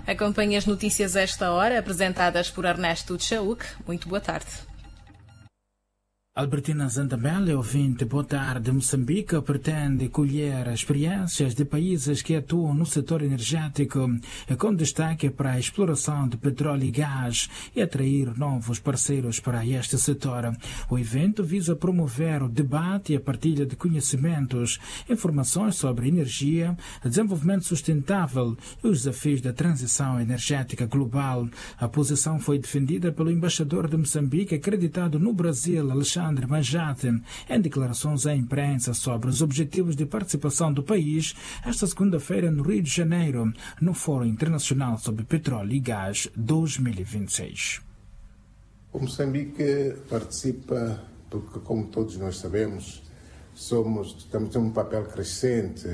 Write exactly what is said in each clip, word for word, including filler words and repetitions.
Acompanhe as notícias a esta hora, apresentadas por Ernesto Tchauque. Muito boa tarde. Albertina Zandamela, ouvinte, boa tarde. Moçambique pretende colher experiências de países que atuam no setor energético, com destaque para a exploração de petróleo e gás, e atrair novos parceiros para este setor. O evento visa promover o debate e a partilha de conhecimentos, informações sobre energia, desenvolvimento sustentável e os desafios da transição energética global. A posição foi defendida pelo embaixador de Moçambique acreditado no Brasil, Alexandre Alexandre Manjate, em declarações à imprensa sobre os objetivos de participação do país esta segunda-feira no Rio de Janeiro, no Fórum Internacional sobre Petróleo e Gás dois mil e vinte e seis. O Moçambique participa porque, como todos nós sabemos, somos, estamos em um papel crescente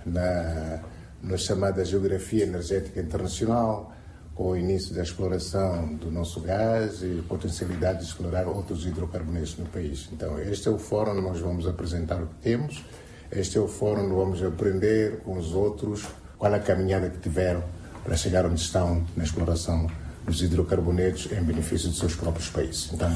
na, na chamada geografia energética internacional, com o início da exploração do nosso gás e potencialidade de explorar outros hidrocarbonetos no país. Então, este é o fórum onde nós vamos apresentar o que temos, este é o fórum onde vamos aprender com os outros qual a caminhada que tiveram para chegar onde estão na exploração dos hidrocarbonetos em benefício dos seus próprios países. Então,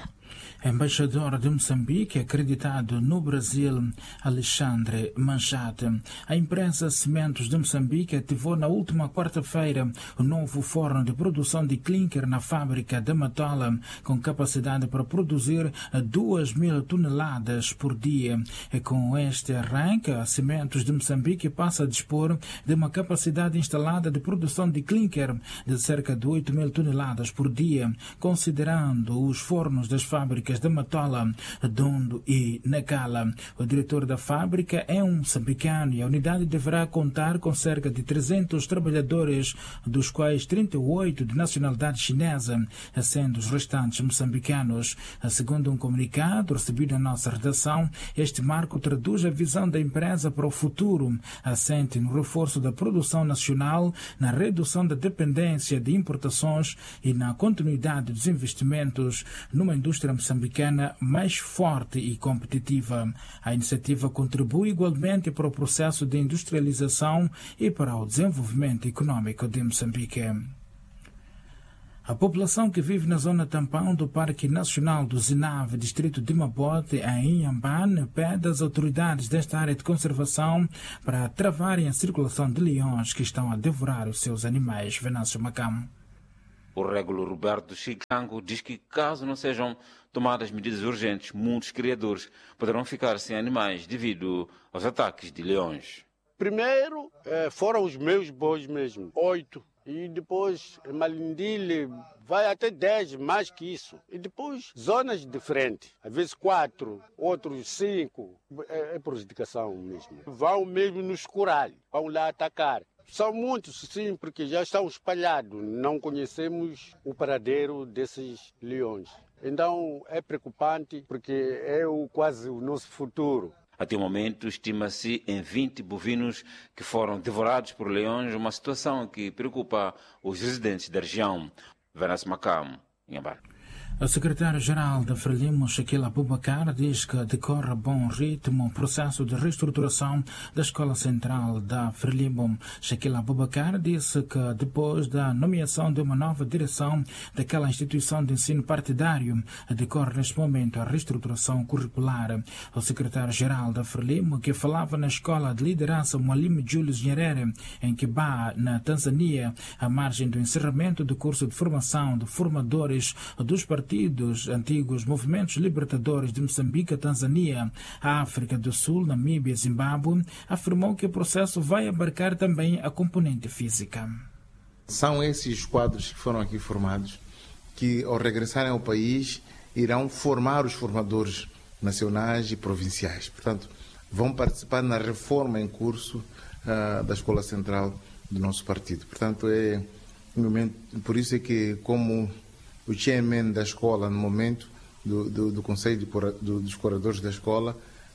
Embaixador de Moçambique, acreditado no Brasil, Alexandre Manjate. A empresa Cimentos de Moçambique ativou na última quarta-feira o novo forno de produção de clinker na fábrica de Matola, com capacidade para produzir duas mil toneladas por dia. E com este arranque, a Cimentos de Moçambique passa a dispor de uma capacidade instalada de produção de clinker de cerca de oito mil toneladas por dia, considerando os fornos das fábricas de Matola, Dondo e Nacala. O diretor da fábrica é um moçambicano e a unidade deverá contar com cerca de trezentos trabalhadores, dos quais trinta e oito de nacionalidade chinesa, sendo os restantes moçambicanos. Segundo um comunicado recebido na nossa redação, este marco traduz a visão da empresa para o futuro, assente no reforço da produção nacional, na redução da dependência de importações e na continuidade dos investimentos numa indústria moçambicana mais forte e competitiva. A iniciativa contribui igualmente para o processo de industrialização e para o desenvolvimento econômico de Moçambique. A população que vive na zona tampão do Parque Nacional do Zinave, distrito de Mabote, em Inhambane, pede às autoridades desta área de conservação para travarem a circulação de leões que estão a devorar os seus animais. Venâncio Macam. O régulo Roberto Chicango diz que, caso não sejam tomadas medidas urgentes, muitos criadores poderão ficar sem animais devido aos ataques de leões. Primeiro foram os meus bois mesmo, oito. E depois Malindile vai até dez, mais que isso. E depois zonas diferentes, às vezes quatro, outros cinco. É, é prejudicação mesmo. Vão mesmo nos corais, vão lá atacar. São muitos, sim, porque já estão espalhados. Não conhecemos o paradeiro desses leões. Então é preocupante porque é o, quase o nosso futuro. Até o momento, estima-se em vinte bovinos que foram devorados por leões, uma situação que preocupa os residentes da região. Venâncio Macam, Inhambar. O secretário-geral da Frelimo, Shaquille Abubakar, diz que decorre a bom ritmo o processo de reestruturação da Escola Central da Frelimo. Shaquille Abubakar disse que depois da nomeação de uma nova direção daquela instituição de ensino partidário, decorre neste momento a reestruturação curricular. O secretário-geral da Frelimo, que falava na Escola de Liderança Mwalimu Julius Nyerere, em Kiba, na Tanzânia, à margem do encerramento do curso de formação de formadores dos partidos Partidos antigos movimentos libertadores de Moçambique, Tanzânia, África do Sul, Namíbia e Zimbábue, afirmou que o processo vai abarcar também a componente física. São esses quadros que foram aqui formados que, ao regressarem ao país, irão formar os formadores nacionais e provinciais. Portanto, vão participar na reforma em curso uh, da Escola Central do nosso partido. Portanto, é um momento, por isso é que, como o chairman da escola, no momento do, do, do Conselho de, do, dos Curadores da Escola,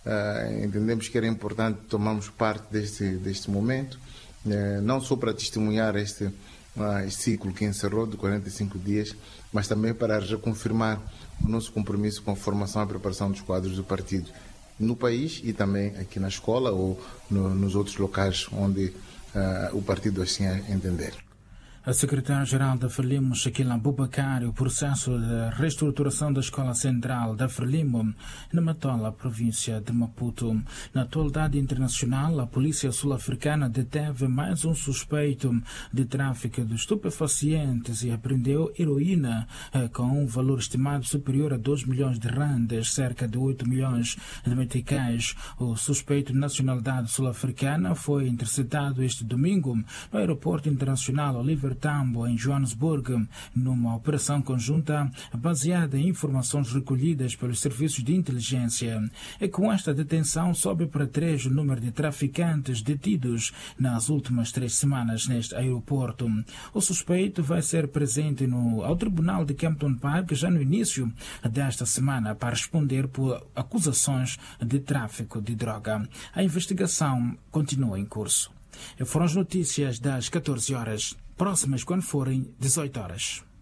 uh, entendemos que era importante tomarmos parte deste, deste momento, uh, não só para testemunhar este, uh, este ciclo que encerrou de quarenta e cinco dias, mas também para reconfirmar o nosso compromisso com a formação e preparação dos quadros do partido no país e também aqui na escola ou no, nos outros locais onde uh, o partido assim entender. A secretária-geral da Frelimo, Shaquila Abubakar, o processo de reestruturação da Escola Central da Frelimo, na Matola, província de Maputo. Na atualidade internacional, a polícia sul-africana deteve mais um suspeito de tráfico de estupefacientes e apreendeu heroína com um valor estimado superior a dois milhões de randes, cerca de oito milhões de meticais. O suspeito de nacionalidade sul-africana foi interceptado este domingo no aeroporto internacional Oliver Tambo, em Joanesburgo, numa operação conjunta baseada em informações recolhidas pelos serviços de inteligência. E com esta detenção sobe para três o número de traficantes detidos nas últimas três semanas neste aeroporto. O suspeito vai ser presente no, ao Tribunal de Kempton Park já no início desta semana para responder por acusações de tráfico de droga. A investigação continua em curso. E foram as notícias das catorze horas. Próximas quando forem dezoito horas.